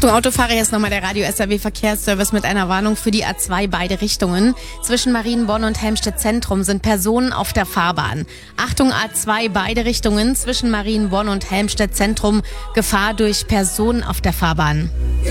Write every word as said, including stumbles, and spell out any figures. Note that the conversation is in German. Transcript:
Achtung, Autofahrer, hier ist nochmal der Radio-S R W-Verkehrsservice mit einer Warnung für die A zwei beide Richtungen. Zwischen Marienborn und Helmstedt Zentrum sind Personen auf der Fahrbahn. Achtung, A zwei beide Richtungen zwischen Marienborn und Helmstedt Zentrum. Gefahr durch Personen auf der Fahrbahn.